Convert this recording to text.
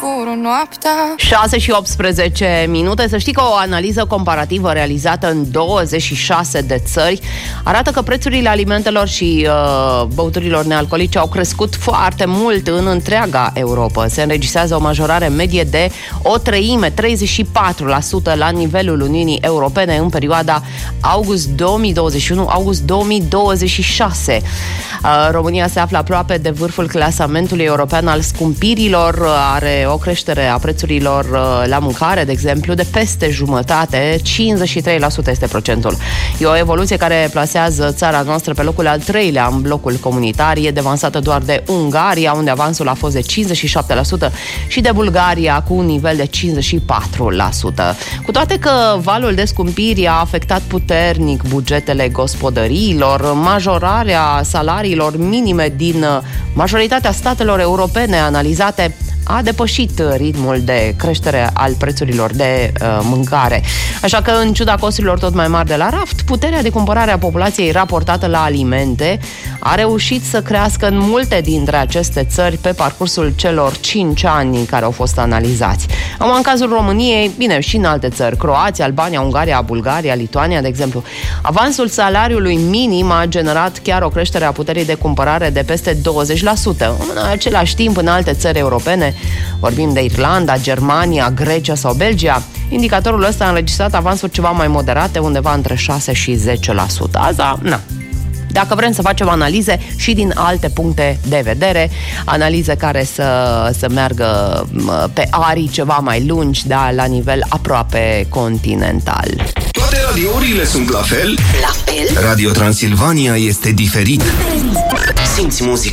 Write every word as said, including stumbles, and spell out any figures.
fură noaptea. șase și optsprezece minute. Să știi că o analiză comparativă realizată în douăzeci și șase de țări arată că prețurile alimentelor și uh, băuturilor nealcoolice au crescut foarte mult în întreaga Europa. Se înregistrează o majorare medie de o treime, treizeci și patru la sută la nivelul Uniunii Europene în perioada august două mii douăzeci și unu august două mii douăzeci și șase. Uh, România se află aproape de vârful clasamentului european al scumpirilor, are o creștere a prețurilor la mâncare, de exemplu, de peste jumătate, cincizeci și trei la sută este procentul. E o evoluție care plasează țara noastră pe locul al treilea în blocul comunitar, e devansată doar de Ungaria, unde avansul a fost de cincizeci și șapte la sută, și de Bulgaria, cu un nivel de cincizeci și patru la sută. Cu toate că valul de scumpiri a afectat puternic bugetele gospodăriilor, majorarea salariilor minime din majoritatea statelor europene analizate a depășit ritmul de creștere al prețurilor de uh, mâncare. Așa că, în ciuda costurilor tot mai mari de la raft, puterea de cumpărare a populației raportată la alimente a reușit să crească în multe dintre aceste țări pe parcursul celor cinci ani care au fost analizați. Am în cazul României, bine, și în alte țări, Croația, Albania, Ungaria, Bulgaria, Lituania, de exemplu. Avansul salariului minim a generat chiar o creștere a puterii de cumpărare de peste douăzeci la sută. În același timp, în alte țări europene, vorbim de Irlanda, Germania, Grecia sau Belgia, indicatorul ăsta a înregistrat avansuri ceva mai moderate, undeva între șase și zece la sută. Asta, na. Dacă vrem să facem analize și din alte puncte de vedere, analize care să, să meargă pe arii ceva mai lungi, dar la nivel aproape continental. Toate radiourile sunt la fel? La fel? Radio Transilvania este diferit. Simți muzica